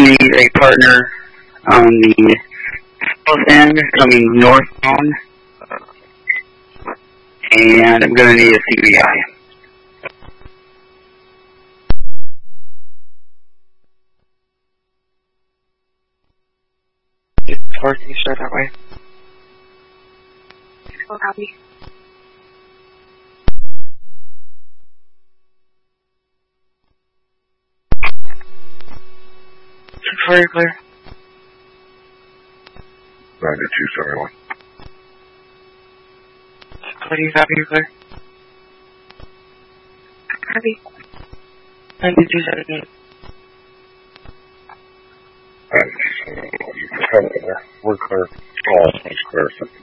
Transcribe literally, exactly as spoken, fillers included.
need a partner on the south end coming northbound, and I'm going to need a C V I. Or can you start that way? Oh, copy. six four, you're clear. ninety-two seventy-one. What do you copy, you're clear? Copy. ninety-two seventy-one. ninety-two seventy-one. You can come in there. We're clear. All is clear.